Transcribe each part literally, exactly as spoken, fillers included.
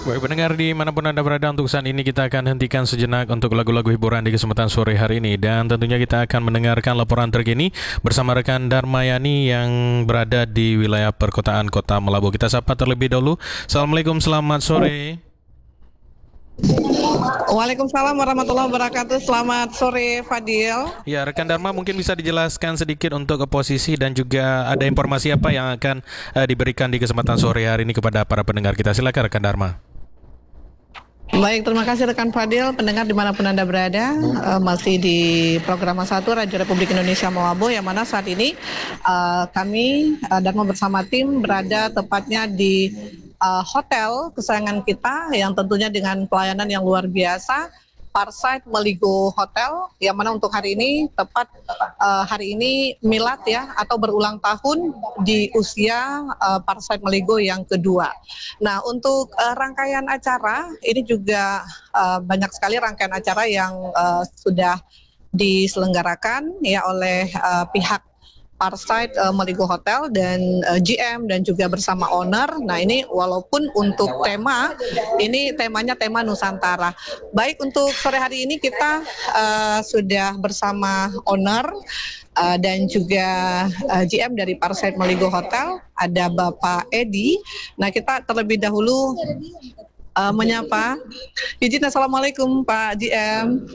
Baik pendengar dimanapun Anda berada, untuk saat ini kita akan hentikan sejenak untuk lagu-lagu hiburan di kesempatan sore hari ini. Dan tentunya kita akan mendengarkan laporan terkini bersama rekan Darmayani yang berada di wilayah perkotaan Kota Melabu. Kita sapa terlebih dahulu. Assalamualaikum, selamat sore. Waalaikumsalam warahmatullahi wabarakatuh. Selamat sore Fadil. Ya, rekan Dharma mungkin bisa dijelaskan sedikit untuk posisi dan juga ada informasi apa yang akan uh, diberikan di kesempatan sore hari ini kepada para pendengar kita. Silakan rekan Dharma. Baik, terima kasih rekan Fadil. Pendengar dimanapun Anda berada, uh, masih di program satu Radio Republik Indonesia Melabu, yang mana saat ini uh, kami uh, Dharma bersama tim berada tepatnya di uh, hotel kesayangan kita yang tentunya dengan pelayanan yang luar biasa, Parkside Maligo Hotel, yang mana untuk hari ini tepat uh, hari ini milad ya, atau berulang tahun di usia uh, Parkside Maligo yang kedua. Nah, untuk uh, rangkaian acara ini juga uh, banyak sekali rangkaian acara yang uh, sudah diselenggarakan ya oleh uh, pihak Parkside uh, Maligo Hotel dan uh, G M dan juga bersama owner. Nah, ini walaupun untuk tema ini temanya tema Nusantara. Baik, untuk sore hari ini kita uh, sudah bersama owner uh, dan juga uh, G M dari Parkside Maligo Hotel, ada Bapak Edi. Nah, kita terlebih dahulu uh, menyapa. Izin, assalamualaikum Pak G M.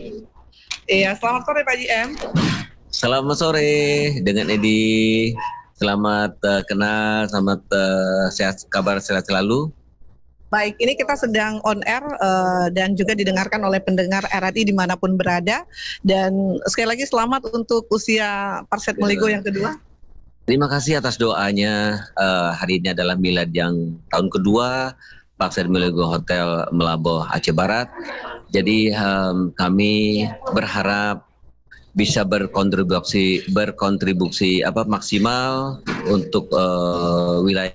Iya, selamat sore Pak G M. Selamat sore dengan Edi. Selamat uh, kenal, selamat uh, sehat, kabar sehat selalu. Baik, ini kita sedang on air uh, dan juga didengarkan oleh pendengar R R I dimanapun berada. Dan sekali lagi selamat untuk usia Parkside Maligo yang kedua. Terima kasih atas doanya. Uh, hari ini adalah milad yang tahun kedua Parkside Maligo Hotel Melabu, Aceh Barat. Jadi um, kami berharap bisa berkontribusi berkontribusi apa maksimal untuk uh, wilayah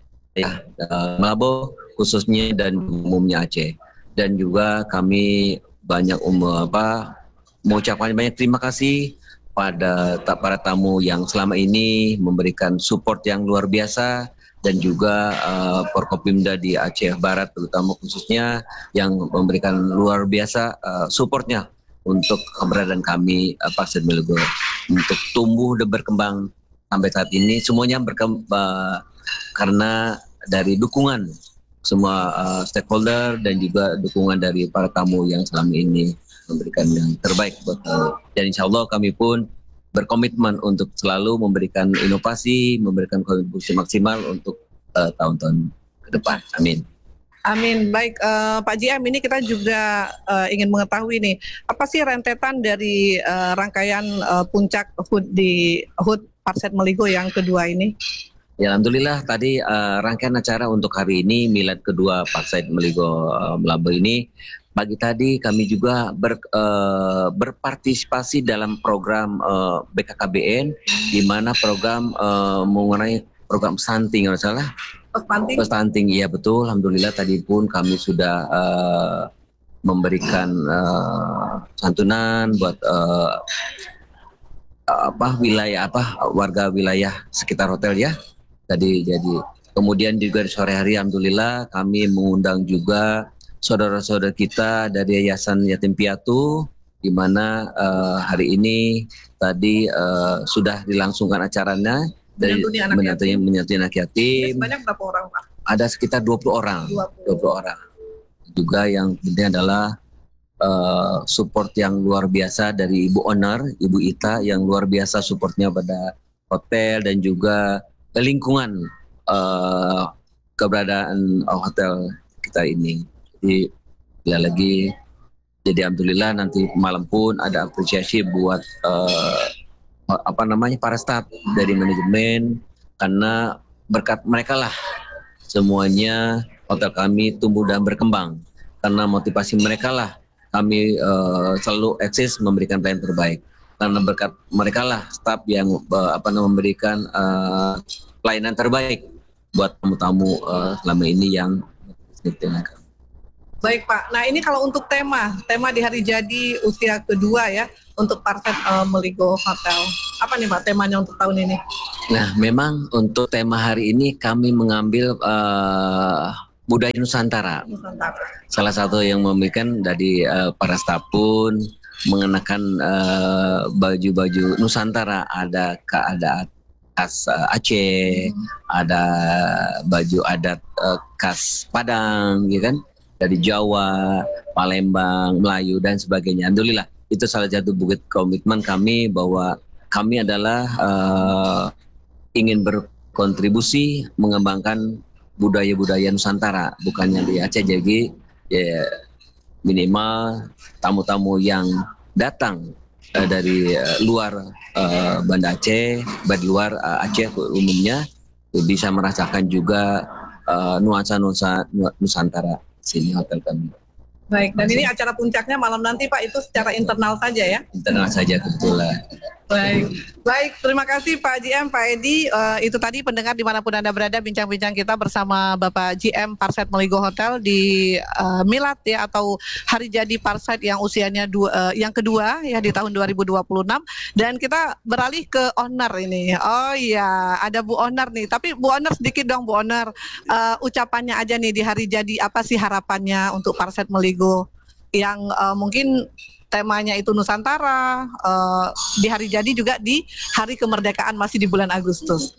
uh, Melabu khususnya dan umumnya Aceh. Dan juga kami banyak um, apa mengucapkan banyak terima kasih pada para tamu yang selama ini memberikan support yang luar biasa, dan juga uh, Forkopimda di Aceh Barat terutama khususnya yang memberikan luar biasa uh, supportnya untuk keberadaan kami uh, Parkside Maligo untuk tumbuh dan berkembang sampai saat ini. Semuanya berkembang uh, karena dari dukungan semua uh, stakeholder dan juga dukungan dari para tamu yang selama ini memberikan yang terbaik buat kami. Dan insya Allah kami pun berkomitmen untuk selalu memberikan inovasi, memberikan kontribusi maksimal untuk uh, tahun-tahun ke depan. Amin. Amin. Baik, uh, Pak J M, ini kita juga uh, ingin mengetahui nih, apa sih rentetan dari uh, rangkaian uh, puncak H U D di H U D Parkside Maligo yang kedua ini? Ya, alhamdulillah tadi uh, rangkaian acara untuk hari ini milad kedua Parkside Maligo uh, Melabu ini, pagi tadi kami juga ber, uh, berpartisipasi dalam program uh, B K K B N, di mana program uh, mengenai program stunting, kalau salah. Stunting? Stunting, iya betul. Alhamdulillah tadi pun kami sudah uh, memberikan uh, santunan buat uh, apa wilayah apa warga wilayah sekitar hotel ya. Tadi jadi kemudian juga di sore hari alhamdulillah kami mengundang juga saudara-saudara kita dari Yayasan Yatim Piatu, di mana uh, hari ini tadi uh, sudah dilangsungkan acaranya dari menyantuni menyantuni anak yatim. Banyak berapa orang, Pak? Ada sekitar dua puluh orang. dua puluh. dua puluh orang. Juga yang penting adalah uh, support yang luar biasa dari Ibu Owner, Ibu Ita, yang luar biasa supportnya pada hotel dan juga lingkungan uh, keberadaan hotel kita ini. Jadi bila lagi, jadi alhamdulillah nanti malam pun ada apresiasi buat uh, apa namanya para staf dari manajemen, karena berkat mereka lah semuanya hotel kami tumbuh dan berkembang, karena motivasi mereka lah kami uh, selalu eksis memberikan pelayanan terbaik, karena berkat mereka lah staf yang uh, apa namanya memberikan uh, pelayanan terbaik buat tamu-tamu uh, selama ini yang ditenangkan. Baik Pak, nah ini kalau untuk tema, tema di hari jadi usia kedua ya, untuk Parkside uh, Maligo Hotel. Apa nih Pak temanya untuk tahun ini? Nah memang untuk tema hari ini kami mengambil uh, budaya Nusantara. Nusantara. Salah satu yang memberikan dari uh, para staf pun mengenakan uh, baju-baju Nusantara, ada keadaan khas uh, Aceh, hmm. ada baju adat uh, khas Padang, ya kan, dari Jawa, Palembang, Melayu dan sebagainya. Alhamdulillah itu salah satu bukti komitmen kami bahwa kami adalah uh, ingin berkontribusi mengembangkan budaya-budaya Nusantara, bukannya di Aceh. Jadi ya minimal tamu-tamu yang datang uh, dari uh, luar uh, Banda Aceh, dari luar uh, Aceh umumnya bisa merasakan juga uh, nuansa-nuansa Nusantara sini hotel kami. Baik, dan ini acara puncaknya malam nanti Pak, itu secara internal saja ya? Internal saja kebetulan. Baik, baik. Terima kasih Pak G M, Pak Edi. Uh, itu tadi pendengar dimanapun Anda berada, bincang-bincang kita bersama Bapak G M Parset Meligo Hotel di uh, Milad ya, atau hari jadi Parset yang usianya dua, uh, yang kedua ya di tahun dua ribu dua puluh enam. Dan kita beralih ke owner ini. Oh iya, ada Bu Owner nih. Tapi Bu Owner sedikit dong Bu Owner, uh, ucapannya aja nih di hari jadi, apa sih harapannya untuk Parset Meligo yang uh, mungkin temanya itu Nusantara, uh, di hari jadi juga di hari kemerdekaan masih di bulan Agustus.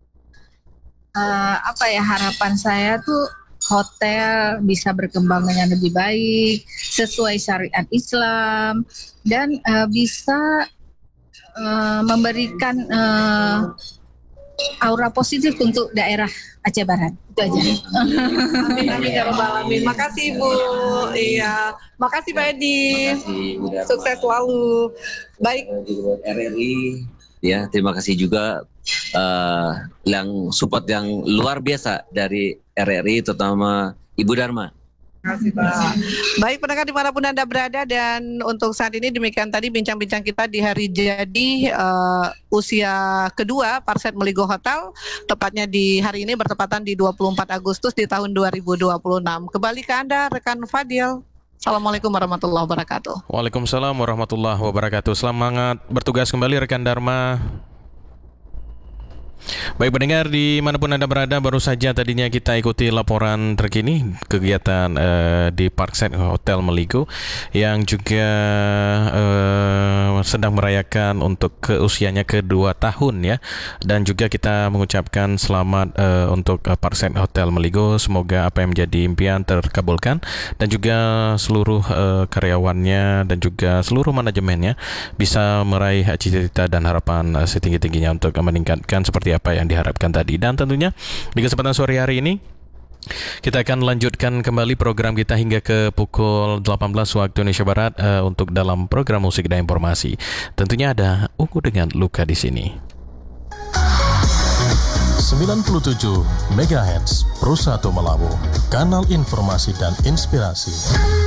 Uh, apa ya, harapan saya tuh hotel bisa berkembang dengan lebih baik sesuai syariat Islam dan uh, bisa uh, memberikan uh, aura positif untuk daerah Aceh Barat. Itu aja. Amin, amin ya rabbal alamin. Makasih Bu. Iya, makasih Pak Edi. Makasih, sukses selalu. Baik. R R I ya, terima kasih juga uh, yang support yang luar biasa dari R R I, terutama Ibu Dharma. Terima kasih Pak. Baik pendengar dimanapun Anda berada, dan untuk saat ini demikian tadi bincang-bincang kita di hari jadi uh, usia kedua Parset Meligo Hotel, tepatnya di hari ini bertepatan di dua puluh empat Agustus di tahun dua ribu dua puluh enam. Kembali ke Anda rekan Fadil. Assalamualaikum warahmatullahi wabarakatuh. Waalaikumsalam warahmatullahi wabarakatuh. Selamat bertugas kembali rekan Dharma. Baik pendengar dimanapun Anda berada, baru saja tadinya kita ikuti laporan terkini kegiatan uh, di Parset Hotel Meligo yang juga uh, sedang merayakan untuk ke usianya kedua tahun ya, dan juga kita mengucapkan selamat uh, untuk uh, Parset Hotel Meligo, semoga apa yang menjadi impian terkabulkan dan juga seluruh uh, karyawannya dan juga seluruh manajemennya bisa meraih cita-cita dan harapan uh, setinggi-tingginya untuk uh, meningkatkan seperti apa yang diharapkan tadi. Dan tentunya di kesempatan sore hari ini kita akan lanjutkan kembali program kita hingga ke pukul delapan belas waktu Indonesia Barat uh, untuk dalam program musik dan informasi. Tentunya ada Ungu dengan Luka di sini. sembilan puluh tujuh megahertz Pro satu Malabo, kanal informasi dan inspirasi.